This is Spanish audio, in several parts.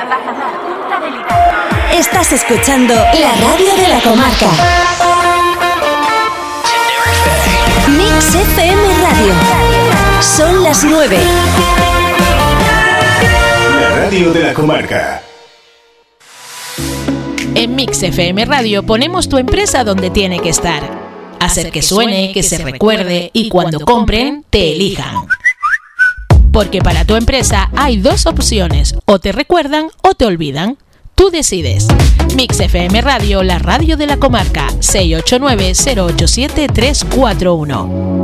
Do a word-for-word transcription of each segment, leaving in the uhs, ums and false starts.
Estás escuchando la radio de la comarca. Mix F M Radio. Son las nueve. La radio de la comarca. En Mix F M Radio ponemos tu empresa donde tiene que estar. Hacer que suene, que se recuerde y cuando compren, te elijan. Porque para tu empresa hay dos opciones, o te recuerdan o te olvidan. Tú decides. Mix F M Radio, la radio de la comarca, seis ocho nueve, cero ocho siete, tres cuatro uno.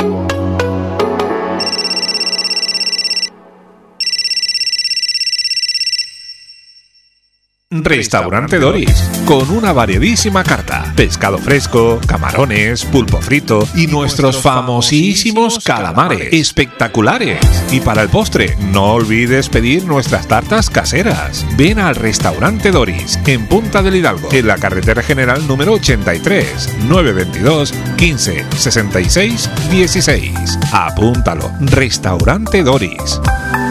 Restaurante Doris, con una variedísima carta: pescado fresco, camarones, pulpo frito y nuestros famosísimos calamares, espectaculares. Y para el postre, no olvides pedir nuestras tartas caseras. Ven al Restaurante Doris, en Punta del Hidalgo, en la carretera general número ochenta y tres, nueve veintidós, quince, sesenta y seis, dieciséis. Apúntalo, Restaurante Doris.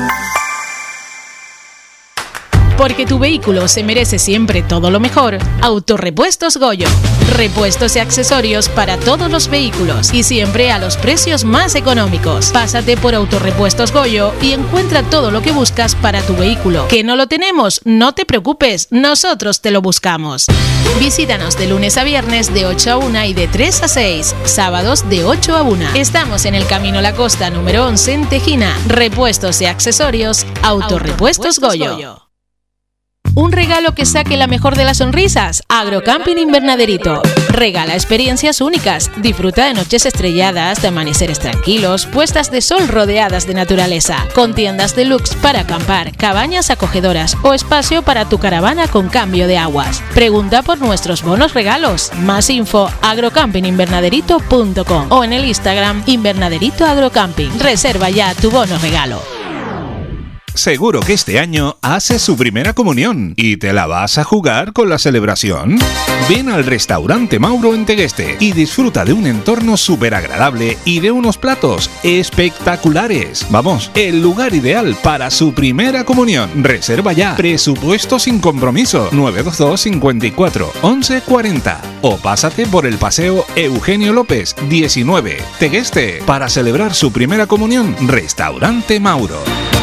Porque tu vehículo se merece siempre todo lo mejor, Autorepuestos Goyo. Repuestos y accesorios para todos los vehículos y siempre a los precios más económicos. Pásate por Autorepuestos Goyo y encuentra todo lo que buscas para tu vehículo. ¿Que no lo tenemos? No te preocupes, nosotros te lo buscamos. Visítanos de lunes a viernes de ocho a una y de tres a seis, sábados de ocho a una. Estamos en el Camino La Costa número once en Tejina. Repuestos y accesorios, Autorepuestos Goyo. Un regalo que saque la mejor de las sonrisas. Agrocamping Invernaderito. Regala experiencias únicas. Disfruta de noches estrelladas, de amaneceres tranquilos, puestas de sol rodeadas de naturaleza, con tiendas deluxe para acampar, cabañas acogedoras o espacio para tu caravana con cambio de aguas. Pregunta por nuestros bonos regalos. Más info agrocamping invernaderito punto com o en el Instagram Invernaderito Agrocamping. Reserva ya tu bono regalo. Seguro que este año haces su primera comunión y te la vas a jugar con la celebración. Ven al Restaurante Mauro en Tegueste y disfruta de un entorno súper agradable y de unos platos espectaculares. Vamos, el lugar ideal para su primera comunión. Reserva ya. Presupuesto sin compromiso. nueve dos dos, cincuenta y cuatro, once cuarenta o pásate por el Paseo Eugenio López diecinueve, Tegueste, para celebrar su primera comunión. Restaurante Mauro.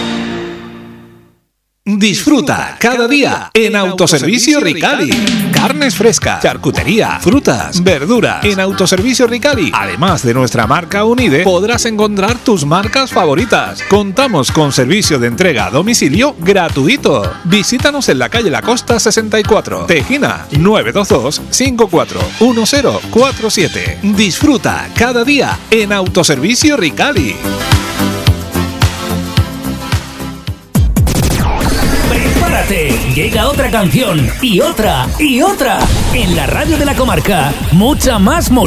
Disfruta cada día en Autoservicio Ricali. Carnes frescas, charcutería, frutas, verduras. En Autoservicio Ricali, además de nuestra marca Unide, podrás encontrar tus marcas favoritas. Contamos con servicio de entrega a domicilio gratuito. Visítanos en la calle La Costa sesenta y cuatro, Tejina, nueve dos dos, cinco cuatro uno cero cuatro siete. Disfruta cada día en Autoservicio Ricali. Llega otra canción y otra y otra en la radio de la comarca. Mucha más música.